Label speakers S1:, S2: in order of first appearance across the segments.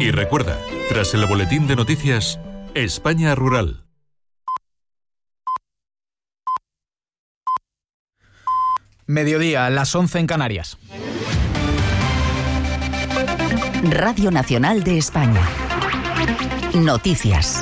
S1: Y recuerda, tras el boletín de noticias, España Rural.
S2: Mediodía, las 11 en Canarias.
S3: Radio Nacional de España. Noticias.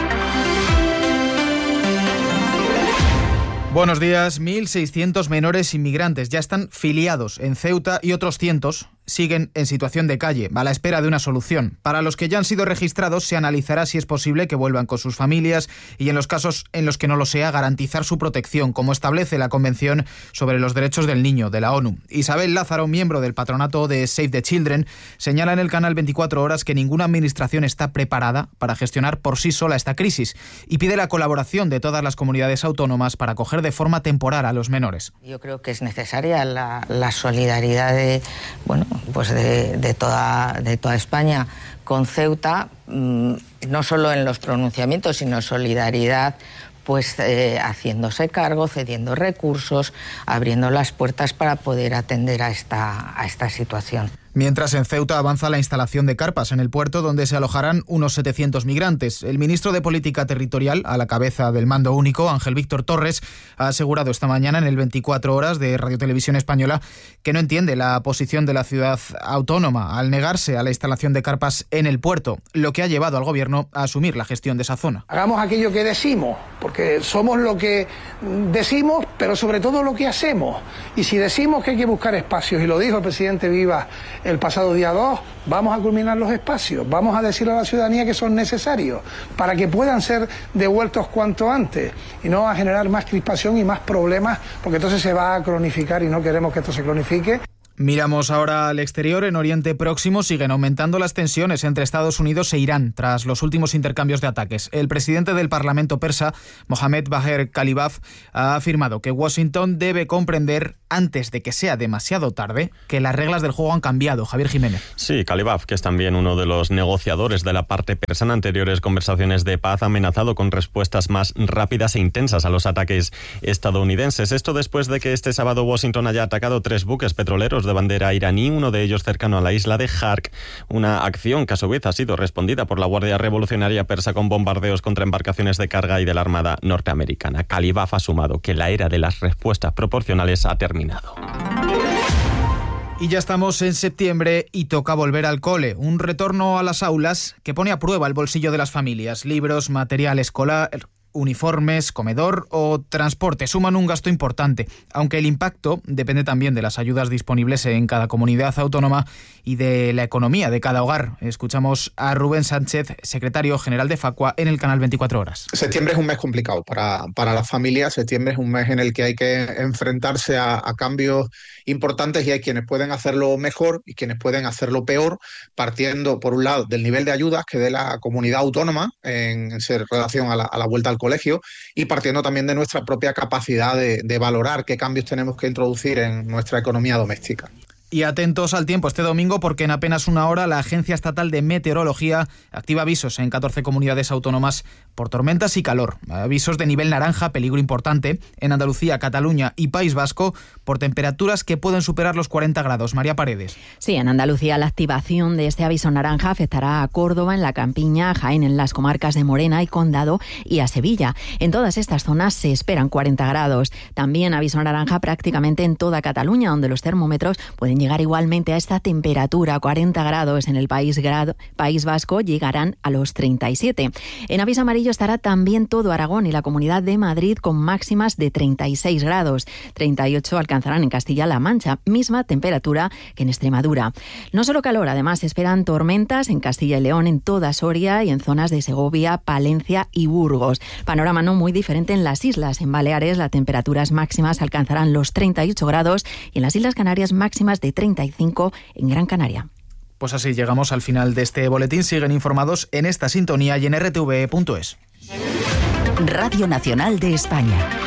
S2: Buenos días. 1.600 menores inmigrantes ya están filiados en Ceuta y otros cientos siguen en situación de calle, a la espera de una solución. Para los que ya han sido registrados, se analizará si es posible que vuelvan con sus familias y, en los casos en los que no lo sea, garantizar su protección, como establece la Convención sobre los Derechos del Niño de la ONU. Isabel Lázaro, miembro del patronato de Save the Children, señala en el canal 24 Horas que ninguna administración está preparada para gestionar por sí sola esta crisis y pide la colaboración de todas las comunidades autónomas para acoger de forma temporal a los menores.
S4: Yo creo que es necesaria la solidaridad de toda España con Ceuta, no solo en los pronunciamientos, sino solidaridad haciéndose cargo, cediendo recursos, abriendo las puertas para poder atender a esta situación.
S2: Mientras en Ceuta avanza la instalación de carpas en el puerto donde se alojarán unos 700 migrantes. El ministro de Política Territorial, a la cabeza del mando único, Ángel Víctor Torres, ha asegurado esta mañana en el 24 Horas de Radio Televisión Española que no entiende la posición de la ciudad autónoma al negarse a la instalación de carpas en el puerto, lo que ha llevado al gobierno a asumir la gestión de esa zona.
S5: Hagamos aquello que decimos, porque somos lo que decimos, pero sobre todo lo que hacemos. Y si decimos que hay que buscar espacios, y lo dijo el presidente Vivas el pasado día 2, vamos a culminar los espacios, vamos a decirle a la ciudadanía que son necesarios para que puedan ser devueltos cuanto antes y no a generar más crispación y más problemas, porque entonces se va a cronificar y no queremos que esto se cronifique.
S2: Miramos ahora al exterior. En Oriente Próximo siguen aumentando las tensiones entre Estados Unidos e Irán tras los últimos intercambios de ataques. El presidente del Parlamento persa, Mohammad Bagher Khalibaf, ha afirmado que Washington debe comprender, antes de que sea demasiado tarde, que las reglas del juego han cambiado. Javier Jiménez.
S6: Sí, Khalibaf, que es también uno de los negociadores de la parte persa en anteriores conversaciones de paz, ha amenazado con respuestas más rápidas e intensas a los ataques estadounidenses. Esto después de que este sábado Washington haya atacado 3 buques petroleros de bandera iraní, uno de ellos cercano a la isla de Hark, una acción que a su vez ha sido respondida por la Guardia Revolucionaria persa con bombardeos contra embarcaciones de carga y de la Armada norteamericana. Khalibaf ha sumado que la era de las respuestas proporcionales ha terminado.
S2: Y ya estamos en septiembre y toca volver al cole. Un retorno a las aulas que pone a prueba el bolsillo de las familias. Libros, material escolar, uniformes, comedor o transporte suman un gasto importante, aunque el impacto depende también de las ayudas disponibles en cada comunidad autónoma y de la economía de cada hogar. Escuchamos a Rubén Sánchez, secretario general de Facua, en el canal 24 Horas.
S7: Septiembre es un mes complicado para las familias. Septiembre es un mes en el que hay que enfrentarse a cambios importantes y hay quienes pueden hacerlo mejor y quienes pueden hacerlo peor, partiendo, por un lado, del nivel de ayudas que dé la comunidad autónoma en relación a la vuelta al colegio y partiendo también de nuestra propia capacidad de valorar qué cambios tenemos que introducir en nuestra economía doméstica.
S2: Y atentos al tiempo este domingo, porque en apenas una hora la Agencia Estatal de Meteorología activa avisos en 14 comunidades autónomas por tormentas y calor. Avisos de nivel naranja, peligro importante, en Andalucía, Cataluña y País Vasco, por temperaturas que pueden superar los 40 grados. María Paredes.
S8: Sí, en Andalucía la activación de este aviso naranja afectará a Córdoba, en la Campiña, a Jaén, en las comarcas de Morena y Condado, y a Sevilla. En todas estas zonas se esperan 40 grados. También aviso naranja prácticamente en toda Cataluña, donde los termómetros pueden llegar igualmente a esta temperatura. 40 grados en el País Vasco, llegarán a los 37. En aviso amarillo estará también todo Aragón y la Comunidad de Madrid, con máximas de 36 grados. 38 alcanzarán en Castilla-La Mancha, misma temperatura que en Extremadura. No solo calor, además se esperan tormentas en Castilla y León, en toda Soria y en zonas de Segovia, Palencia y Burgos. Panorama no muy diferente en las islas. En Baleares las temperaturas máximas alcanzarán los 38 grados y en las Islas Canarias máximas de 35 en Gran Canaria.
S2: Pues así llegamos al final de este boletín. Siguen informados en esta sintonía y en rtve.es.
S3: Radio Nacional de España.